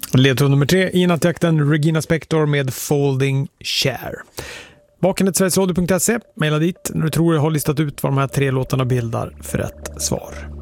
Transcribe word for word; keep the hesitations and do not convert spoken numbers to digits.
Ledtråd nummer tre i nattjakten, Regina Spektor med Folding Chair. Vakenet sverigesradio punkt se, mejla dit när du tror jag har listat ut vad de här tre låtarna bildar för ett svar.